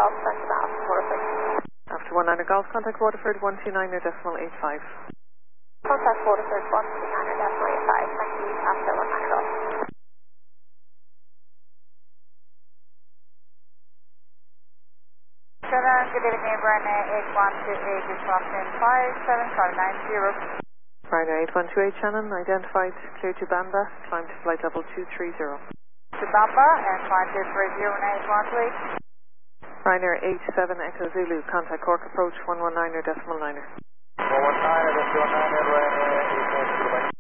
Golf, contact Waterford. After 19 Golf, contact Waterford 129.85. Contact Waterford 129.85. Thank you. After 19 Golf. Good evening, Ryanair 8128 is Boston 57590. Ryanair 8128 Shannon, identified, clear to Bamba, climb to flight level 230. To Bamba and climb to 30 Ryanair 87 Echo Zulu, contact Cork approach 119.9er. 119.9er, Ryanair 87 Zulu.